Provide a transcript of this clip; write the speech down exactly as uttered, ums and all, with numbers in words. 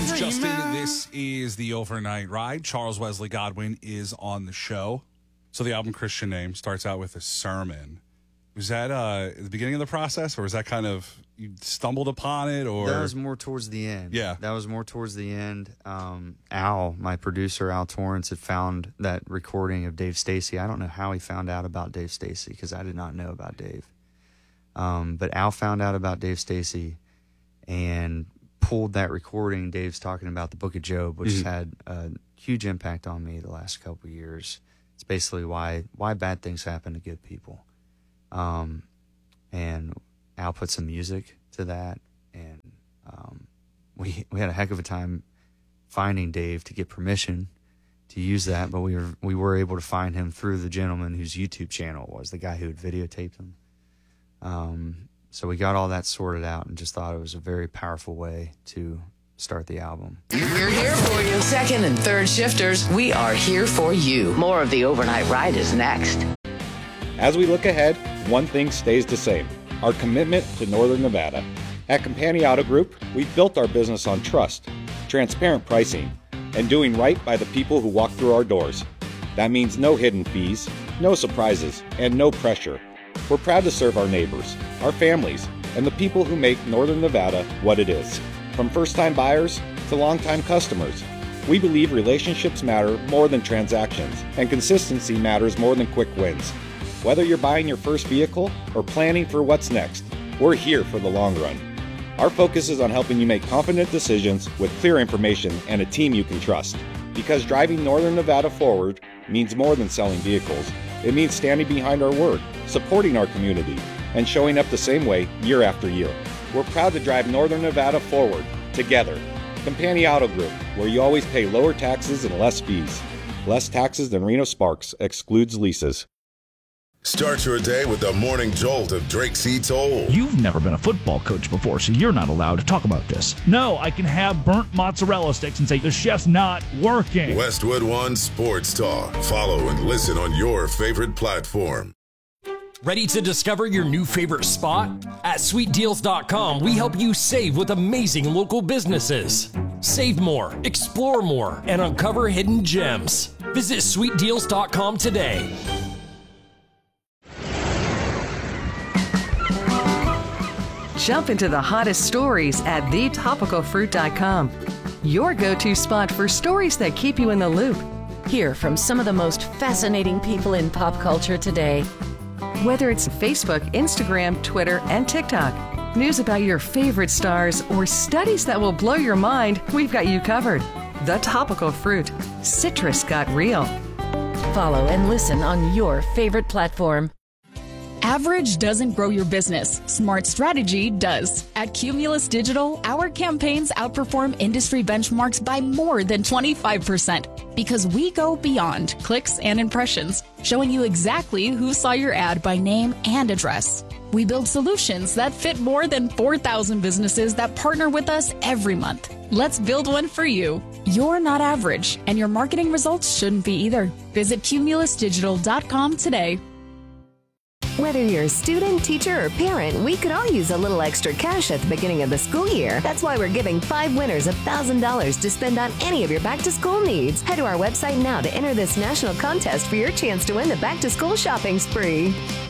name's Justin. This is the Overnight Ride. Charles Wesley Godwin is on the show. So the album Christian Name starts out with a sermon. Was that uh, at the beginning of the process, or was that kind of you stumbled upon it? Or that was more towards the end. Yeah, that was more towards the end. Um, Al, my producer, Al Torrance, had found that recording of Dave Stacy. I don't know how he found out about Dave Stacy because I did not know about Dave. Um, but Al found out about Dave Stacy and pulled that recording. Dave's talking about the Book of Job, which mm-hmm. has had a huge impact on me the last couple of years. It's basically why why bad things happen to good people. Um, and Al put some music to that, and um, we we had a heck of a time finding Dave to get permission to use that, but we were we were able to find him through the gentleman whose YouTube channel it was, the guy who had videotaped him. Um, so we got all that sorted out and just thought it was a very powerful way to start the album. We're here for you. Second and third shifters, we are here for you. More of the Overnight Ride is next. As we look ahead, one thing stays the same: our commitment to Northern Nevada. At Campani Auto Group, we've built our business on trust, transparent pricing, and doing right by the people who walk through our doors. That means no hidden fees, no surprises, and no pressure. We're proud to serve our neighbors, our families, and the people who make Northern Nevada what it is. From first-time buyers to long-time customers, we believe relationships matter more than transactions, and consistency matters more than quick wins. Whether you're buying your first vehicle or planning for what's next, we're here for the long run. Our focus is on helping you make confident decisions with clear information and a team you can trust. Because driving Northern Nevada forward means more than selling vehicles. It means standing behind our word, supporting our community, and showing up the same way year after year. We're proud to drive Northern Nevada forward, together. Campani Auto Group, where you always pay lower taxes and less fees. Less taxes than Reno Sparks, excludes leases. Start your day with the morning jolt of Drake C. Toll. You've never been a football coach before, so you're not allowed to talk about this. No, I can have burnt mozzarella sticks and say the chef's not working. Westwood One Sports Talk. Follow and listen on your favorite platform. Ready to discover your new favorite spot? At sweet deals dot com, we help you save with amazing local businesses. Save more, explore more, and uncover hidden gems. Visit sweet deals dot com today. Jump into the hottest stories at the topical fruit dot com. Your go-to spot for stories that keep you in the loop. Hear from some of the most fascinating people in pop culture today. Whether it's Facebook, Instagram, Twitter, and TikTok, news about your favorite stars, or studies that will blow your mind, we've got you covered. The Topical Fruit. Citrus got real. Follow and listen on your favorite platform. Average doesn't grow your business. Smart strategy does. At Cumulus Digital, our campaigns outperform industry benchmarks by more than twenty-five percent because we go beyond clicks and impressions, showing you exactly who saw your ad by name and address. We build solutions that fit more than four thousand businesses that partner with us every month. Let's build one for you. You're not average, and your marketing results shouldn't be either. Visit cumulus digital dot com today. Whether you're a student, teacher, or parent, we could all use a little extra cash at the beginning of the school year. That's why we're giving five winners one thousand dollars to spend on any of your back-to-school needs. Head to our website now to enter this national contest for your chance to win the back-to-school shopping spree.